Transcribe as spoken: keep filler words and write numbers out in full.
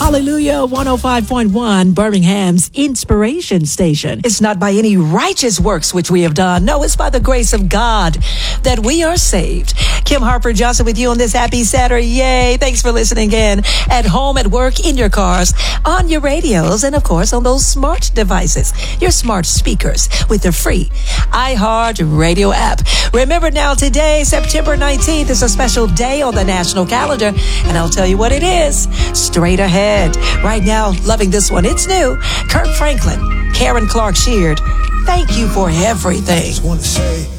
Hallelujah, one oh five point one, Birmingham's Inspiration Station. It's not by any righteous works which we have done. No, it's by the grace of God that we are saved. Kim Harper Johnson with you on this happy Saturday. Yay. Thanks for listening again. At home, at work, in your cars, on your radios, and of course on those smart devices, your smart speakers with the free iHeart Radio app. Remember now, today, September nineteenth, is a special day on the national calendar, and I'll tell you what it is straight ahead. Right now, loving this one. It's new. Kirk Franklin, Karen Clark Sheard. Thank you for everything. I just want to say